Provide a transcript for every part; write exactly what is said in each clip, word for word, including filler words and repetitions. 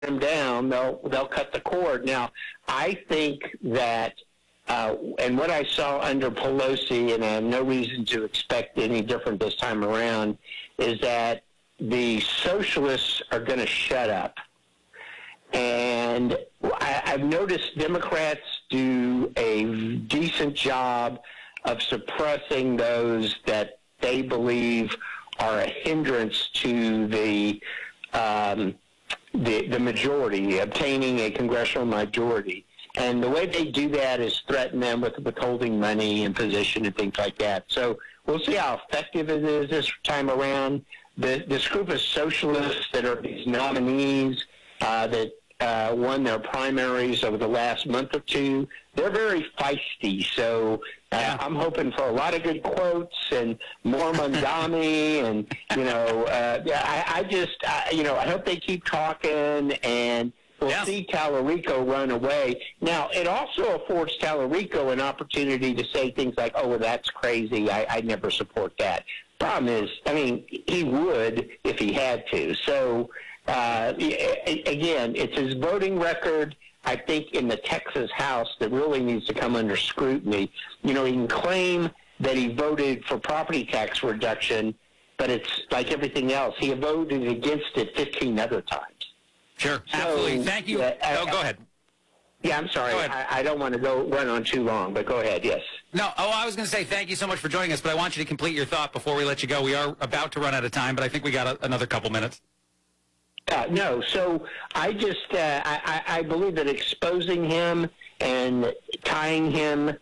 them down, they'll they'll cut the cord. Now, I think that, uh, and what I saw under Pelosi, and I have no reason to expect any different this time around, is that the socialists are going to shut up. And I, I've noticed Democrats do a decent job of suppressing those that they believe are a hindrance to the um, the, the majority, obtaining a congressional majority. And the way they do that is threaten them with withholding money and position and things like that. So we'll see how effective it is this time around. The, this group of socialists that are these nominees uh, that uh, won their primaries over the last month or two, they're very feisty. So uh, I'm hoping for a lot of good quotes and more Mondami, and you know, uh, I, I just, I, you know, I hope they keep talking, and we'll yeah. see Tallarico run away. Now, it also affords Tallarico an opportunity to say things like, "Oh, well, that's crazy. I, I never support that." Problem is, I mean, he would if he had to. So, uh, again, it's his voting record, I think, in the Texas House that really needs to come under scrutiny. You know, he can claim that he voted for property tax reduction, but it's like everything else. He voted against it fifteen other times. Sure, so, absolutely. Thank you. Uh, oh, go ahead. Yeah, I'm sorry. I, I don't want to go run on too long, but go ahead, yes. No, oh, I was going to say thank you so much for joining us, but I want you to complete your thought before we let you go. We are about to run out of time, but I think we got a, another couple minutes. Uh, no, so I just, uh, I, I believe that exposing him and tying him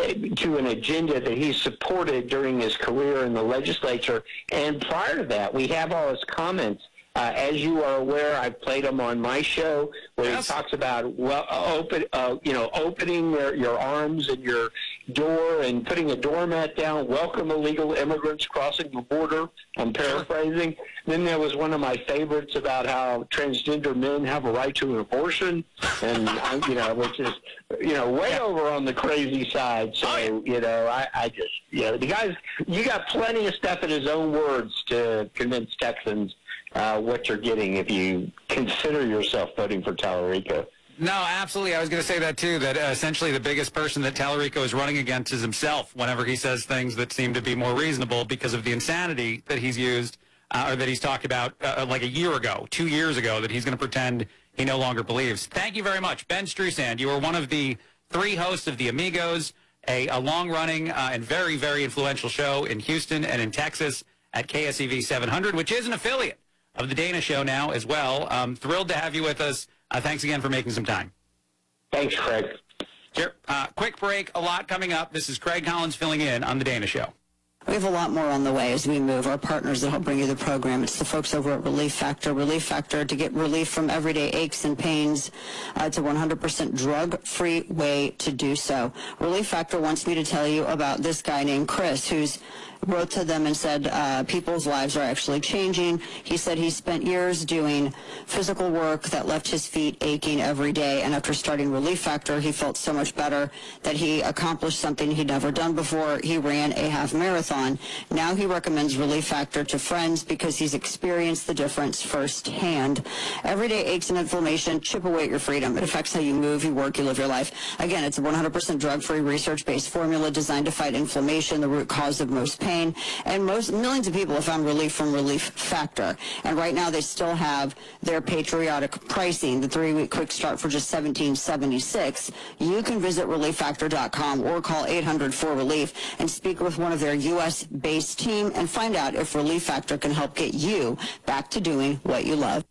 to an agenda that he supported during his career in the legislature, and prior to that, we have all his comments. Uh, as you are aware, I've played him on my show where yes. he talks about well, open, uh, you know, opening your, your arms and your door and putting a doormat down. Welcome illegal immigrants crossing the border. I'm paraphrasing. Sure. Then there was one of my favorites about how transgender men have a right to an abortion, and you know, which is you know way yeah. over on the crazy side. So oh, yeah. you know, I, I just you know the guys, you got plenty of stuff in his own words to convince Texans Uh, what you're getting if you consider yourself voting for Tallarico. No, absolutely. I was going to say that, too, that uh, essentially the biggest person that Tallarico is running against is himself whenever he says things that seem to be more reasonable because of the insanity that he's used uh, or that he's talked about uh, like a year ago, two years ago, that he's going to pretend he no longer believes. Thank you very much. Ben Strusand, you are one of the three hosts of The Amigos, a, a long-running uh, and very, very influential show in Houston and in Texas at K S E V seven hundred, which is an affiliate of the Dana Show now as well. Um, thrilled to have you with us. Uh, thanks again for making some time. Thanks, Craig. Sure. Uh, quick break, a lot coming up. This is Craig Collins filling in on the Dana Show. We have a lot more on the way as we move. Our partners that help bring you the program. It's the folks over at Relief Factor. Relief Factor, to get relief from everyday aches and pains. Uh, it's a one hundred percent drug-free way to do so. Relief Factor wants me to tell you about this guy named Chris, who's wrote to them and said uh, people's lives are actually changing. He said he spent years doing physical work that left his feet aching every day, and after starting Relief Factor, he felt so much better that he accomplished something he'd never done before. He ran a half marathon. Now he recommends Relief Factor to friends because he's experienced the difference firsthand. Everyday aches and inflammation chip away at your freedom. It affects how you move, you work, you live your life. Again, it's a one hundred percent drug-free, research-based formula designed to fight inflammation, the root cause of most pain. And most millions of people have found relief from Relief Factor. And right now they still have their patriotic pricing, the three-week quick start for just seventeen seventy-six. You can visit relief factor dot com or call eight hundred four relief and speak with one of their U S-based team and find out if Relief Factor can help get you back to doing what you love.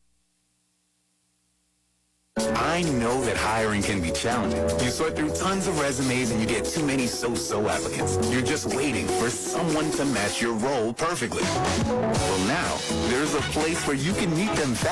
I know that hiring can be challenging. You sort through tons of resumes and you get too many so-so applicants. You're just waiting for someone to match your role perfectly. Well, now, there's a place where you can meet them fast.